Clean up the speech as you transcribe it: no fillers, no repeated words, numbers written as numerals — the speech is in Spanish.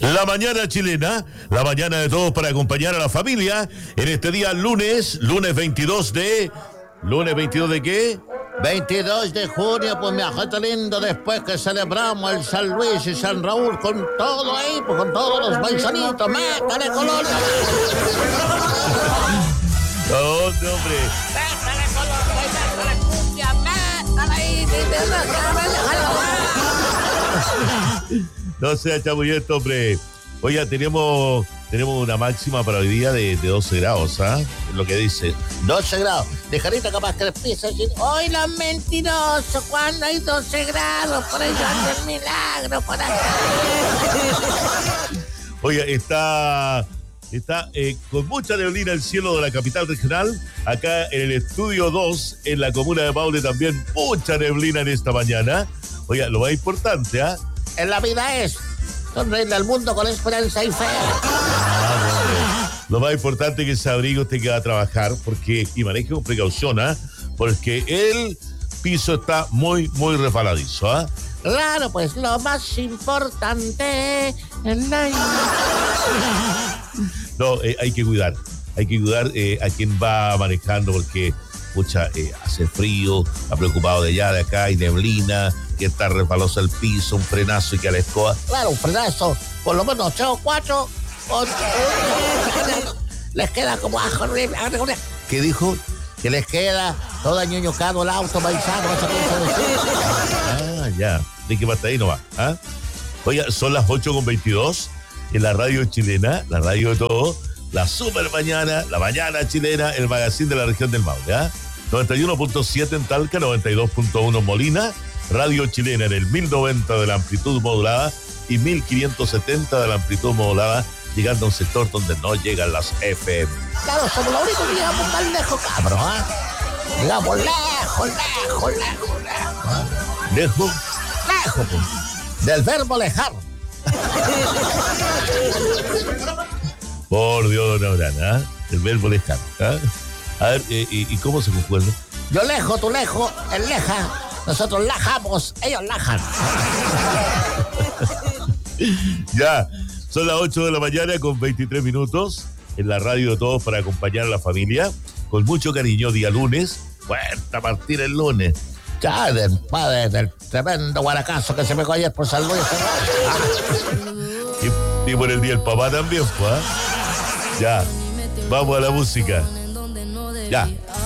La mañana chilena, la mañana de todos para acompañar a la familia en este día lunes 22 de... ¿Lunes 22 de qué? 22 de junio, pues mi ajito lindo, después que celebramos el San Luis y San Raúl con todo ahí, pues con todos los paisanitos, métale color. ¿Dónde, hombre? Métale color, métale cumbia, métale ahí, No sea chamullento, hombre. Oiga, tenemos una máxima para hoy día de 12 grados, ¿ah? Es lo que dice. 12 grados. Dejarita capaz que empieza a decir, ¡hoy los mentirosos! Cuando hay 12 grados, por eso hacen milagro por acá. Oiga, está con mucha neblina el cielo de la capital regional. Acá en el estudio 2, en la comuna de Maule, también mucha neblina en esta mañana. Oiga, lo más importante, ¿ah? En la vida es sonreírle al mundo con esperanza y fe. Lo más importante es que se abrigue usted que va a trabajar y maneje con precaución, ¿ah? Porque el piso está muy, muy resbaladizo, ¿ah? Claro, pues lo más importante es la... No, hay que cuidar a quien va manejando porque, pucha, hace frío, está preocupado de allá, de acá, hay neblina, que está resbaloso el piso, un frenazo y que a la escoba. Claro, un frenazo, por lo menos 3 o 4, les queda como ajo. ¿Qué dijo? Que les queda todo añoñocado el auto paisano. Ah, ya, de que hasta ahí no va, ¿ah? Oiga, son las 8:22 en la radio chilena, la radio de todo, la super mañana, la mañana chilena, el magazine de la región del Maule, ¿ah? 91.7 en Talca, 92.1 en Molina, radio chilena en el 1090 de la amplitud modulada y 1570 de la amplitud modulada, llegando a un sector donde no llegan las FM. Claro, somos los únicos que llegamos tan lejos, cabrón, ¿ah? Llegamos lejos. ¿Lejos? Lejos, pues. Del verbo lejar. Por Dios, don Abraham, ¿ah? El verbo lejar, ¿ah? A ver, ¿y cómo se conjuga? Yo lejo, tú lejo, él leja. Nosotros lajamos, ellos lajan. Ya, son las 8 de la mañana con 23 minutos en la radio de todos para acompañar a la familia. Con mucho cariño, día lunes. Puerta a partir el lunes. Ya, padre del tremendo guaracazo que se me ayer por San Luis. Y por el día del papá también, pues. Ya, vamos a la música. Ya.